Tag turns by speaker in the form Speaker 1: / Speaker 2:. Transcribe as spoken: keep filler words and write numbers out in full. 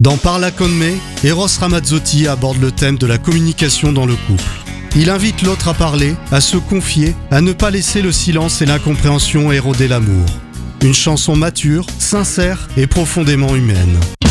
Speaker 1: Dans Parla con me, Eros Ramazzotti aborde le thème de la communication dans le couple. Il invite l'autre à parler, à se confier, à ne pas laisser le silence et l'incompréhension éroder l'amour. Une chanson mature, sincère et profondément humaine.